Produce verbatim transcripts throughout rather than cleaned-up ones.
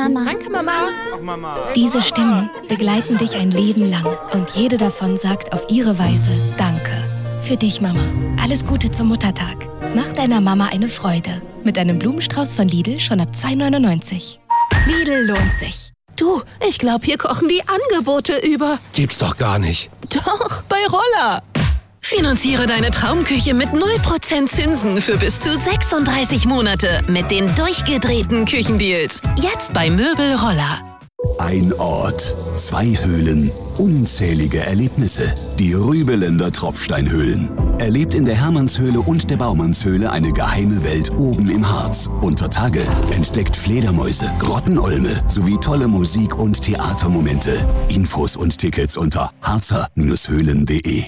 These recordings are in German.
Mama. Danke, Mama. Ach, Mama. Diese Stimmen begleiten dich ein Leben lang und jede davon sagt auf ihre Weise Danke. Für dich, Mama. Alles Gute zum Muttertag. Mach deiner Mama eine Freude. Mit einem Blumenstrauß von Lidl schon ab zwei neunundneunzig. Lidl lohnt sich. Du, ich glaube, hier kochen die Angebote über. Gibt's doch gar nicht. Doch, bei Roller. Finanziere deine Traumküche mit null Prozent Zinsen für bis zu sechsunddreißig Monate mit den durchgedrehten Küchendeals. Jetzt bei Möbel Roller. Ein Ort, zwei Höhlen, unzählige Erlebnisse. Die Rübeländer Tropfsteinhöhlen. Erlebt in der Hermannshöhle und der Baumannshöhle eine geheime Welt oben im Harz. Unter Tage entdeckt Fledermäuse, Grottenolme sowie tolle Musik- und Theatermomente. Infos und Tickets unter harzer Höhlen punkt de.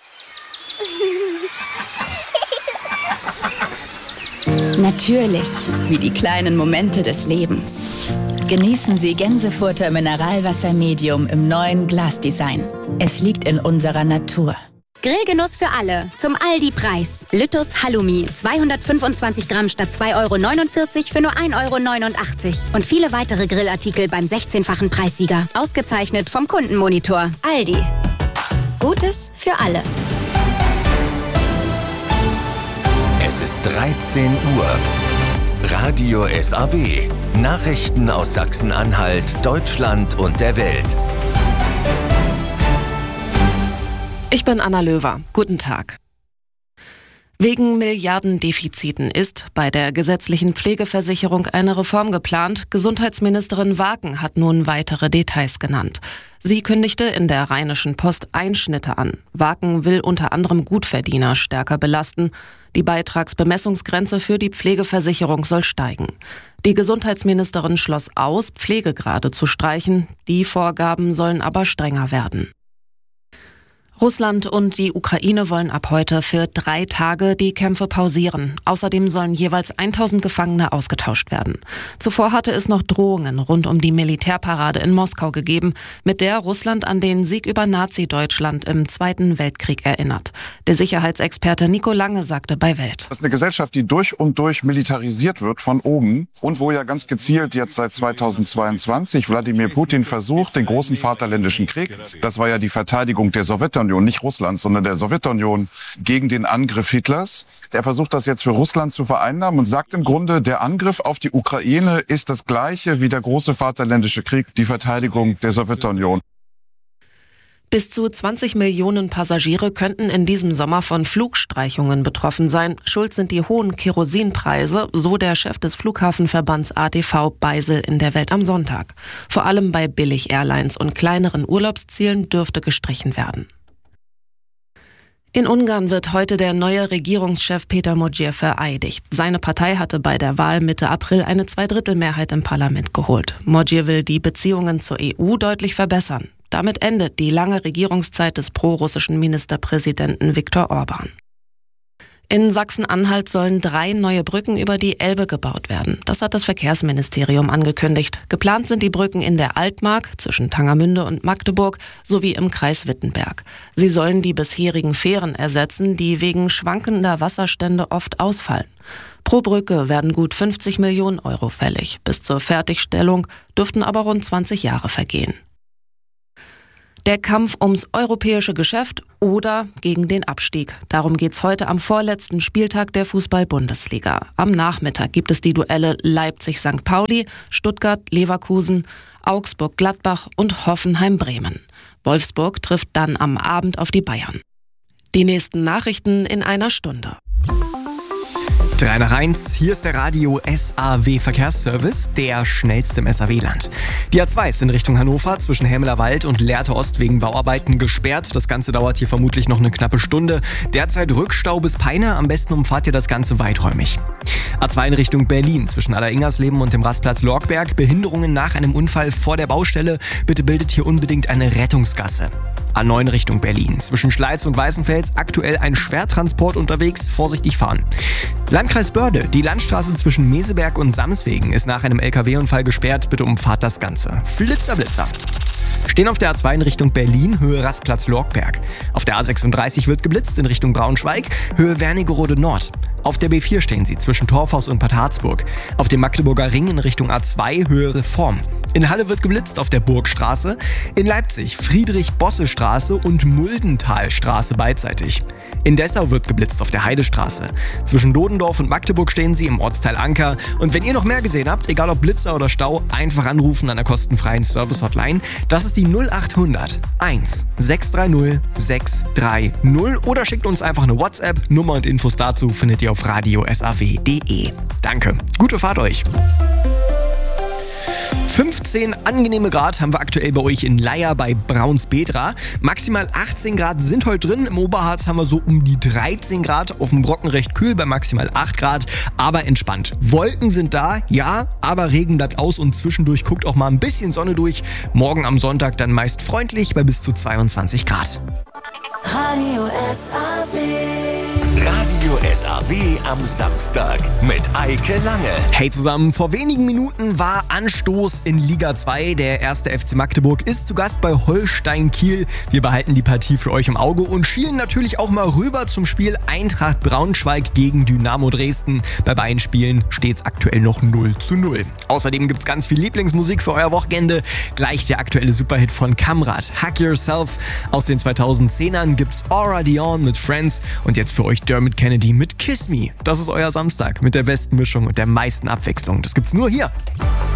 Natürlich, wie die kleinen Momente des Lebens. Genießen Sie Gänsefurter Mineralwasser Medium im neuen Glasdesign. Es liegt in unserer Natur. Grillgenuss für alle. Zum Aldi-Preis. Lüttus Halloumi. zweihundertfünfundzwanzig Gramm statt zwei Euro neunundvierzig für nur ein Euro neunundachtzig. Und viele weitere Grillartikel beim sechzehnfachen Preissieger. Ausgezeichnet vom Kundenmonitor. Aldi. Gutes für alle. Es ist dreizehn Uhr. Radio S A W. Nachrichten aus Sachsen-Anhalt, Deutschland und der Welt. Ich bin Anna Löwer. Guten Tag. Wegen Milliardendefiziten ist bei der gesetzlichen Pflegeversicherung eine Reform geplant. Gesundheitsministerin Waken hat nun weitere Details genannt. Sie kündigte in der Rheinischen Post Einschnitte an. Waken will unter anderem Gutverdiener stärker belasten. Die Beitragsbemessungsgrenze für die Pflegeversicherung soll steigen. Die Gesundheitsministerin schloss aus, Pflegegrade zu streichen. Die Vorgaben sollen aber strenger werden. Russland und die Ukraine wollen ab heute für drei Tage die Kämpfe pausieren. Außerdem sollen jeweils tausend Gefangene ausgetauscht werden. Zuvor hatte es noch Drohungen rund um die Militärparade in Moskau gegeben, mit der Russland an den Sieg über Nazi-Deutschland im Zweiten Weltkrieg erinnert. Der Sicherheitsexperte Nico Lange sagte bei Welt: Das ist eine Gesellschaft, die durch und durch militarisiert wird von oben und wo ja ganz gezielt jetzt seit zweitausendzweiundzwanzig Wladimir Putin versucht, den großen Vaterländischen Krieg, das war ja die Verteidigung der Sowjetunion, nicht Russlands, sondern der Sowjetunion gegen den Angriff Hitlers. Der versucht das jetzt für Russland zu vereinnahmen und sagt im Grunde, der Angriff auf die Ukraine ist das gleiche wie der große Vaterländische Krieg, die Verteidigung der Sowjetunion. Bis zu zwanzig Millionen Passagiere könnten in diesem Sommer von Flugstreichungen betroffen sein. Schuld sind die hohen Kerosinpreise, so der Chef des Flughafenverbands A T V Beisel in der Welt am Sonntag. Vor allem bei Billig-Airlines und kleineren Urlaubszielen dürfte gestrichen werden. In Ungarn wird heute der neue Regierungschef Péter Mojir vereidigt. Seine Partei hatte bei der Wahl Mitte April eine Zweidrittelmehrheit im Parlament geholt. Mojir will die Beziehungen zur E U deutlich verbessern. Damit endet die lange Regierungszeit des prorussischen Ministerpräsidenten Viktor Orban. In Sachsen-Anhalt sollen drei neue Brücken über die Elbe gebaut werden. Das hat das Verkehrsministerium angekündigt. Geplant sind die Brücken in der Altmark zwischen Tangermünde und Magdeburg sowie im Kreis Wittenberg. Sie sollen die bisherigen Fähren ersetzen, die wegen schwankender Wasserstände oft ausfallen. Pro Brücke werden gut fünfzig Millionen Euro fällig. Bis zur Fertigstellung dürften aber rund zwanzig Jahre vergehen. Der Kampf ums europäische Geschäft oder gegen den Abstieg. Darum geht's heute am vorletzten Spieltag der Fußball-Bundesliga. Am Nachmittag gibt es die Duelle Leipzig-Sankt Pauli, Stuttgart-Leverkusen, Augsburg-Gladbach und Hoffenheim-Bremen. Wolfsburg trifft dann am Abend auf die Bayern. Die nächsten Nachrichten in einer Stunde. drei nach eins, hier ist der Radio S A W Verkehrsservice, der schnellste im S A W-Land. Die A zwei ist in Richtung Hannover zwischen Helmelerwald und Lehrte Ost wegen Bauarbeiten gesperrt. Das Ganze dauert hier vermutlich noch eine knappe Stunde. Derzeit Rückstau bis Peine, am besten umfahrt ihr das Ganze weiträumig. A zwei in Richtung Berlin zwischen Aller-Ingersleben und dem Rastplatz Lorgberg. Behinderungen nach einem Unfall vor der Baustelle. Bitte bildet hier unbedingt eine Rettungsgasse. A neun Richtung Berlin. Zwischen Schleiz und Weißenfels aktuell ein Schwertransport unterwegs. Vorsichtig fahren. Landkreis Börde. Die Landstraße zwischen Meseberg und Samswegen ist nach einem L K W-Unfall gesperrt. Bitte umfahrt das Ganze. Flitzer, Blitzer. stehen auf der A zwei in Richtung Berlin, Höhe Rastplatz-Lorgberg. Auf der A sechsunddreißig wird geblitzt in Richtung Braunschweig, Höhe Wernigerode Nord. Auf der B vier stehen sie zwischen Torfhaus und Bad Harzburg. Auf dem Magdeburger Ring in Richtung A zwei, Höhe Reform. In Halle wird geblitzt auf der Burgstraße. In Leipzig Friedrich-Bosse-Straße und Muldenthalstraße beidseitig. In Dessau wird geblitzt auf der Heidestraße. Zwischen Dodendorf und Magdeburg stehen sie im Ortsteil Anker. Und wenn ihr noch mehr gesehen habt, egal ob Blitzer oder Stau, einfach anrufen an der kostenfreien Service-Hotline. Das ist die null acht hundert eins sechs drei null sechs drei null oder schickt uns einfach eine WhatsApp. Nummer und Infos dazu findet ihr auf radio s a w punkt de. Danke, gute Fahrt euch. fünfzehn angenehme Grad haben wir aktuell bei euch in Leier bei Braunsbedra. Maximal achtzehn Grad sind heute drin. Im Oberharz haben wir so um die dreizehn Grad. Auf dem Brocken recht kühl bei maximal acht Grad, aber entspannt. Wolken sind da, ja, aber Regen bleibt aus und zwischendurch guckt auch mal ein bisschen Sonne durch. Morgen am Sonntag dann meist freundlich bei bis zu zweiundzwanzig Grad. Radio S A W. Radio S A W am Samstag mit Eike Lange. Hey zusammen, vor wenigen Minuten war Anstoß in Liga zwei. Der erste F C Magdeburg ist zu Gast bei Holstein Kiel. Wir behalten die Partie für euch im Auge und schielen natürlich auch mal rüber zum Spiel Eintracht Braunschweig gegen Dynamo Dresden. Bei beiden Spielen steht es aktuell noch null zu null. Außerdem gibt es ganz viel Lieblingsmusik für euer Wochenende. Gleich der aktuelle Superhit von Kamrat, Hug Yourself. Aus den zweitausendzehnern gibt's Aura Dion mit Friends und jetzt für euch Dermot Kennedy mit Kiss Me. Das ist euer Samstag mit der besten Mischung und der meisten Abwechslung. Das gibt's nur hier.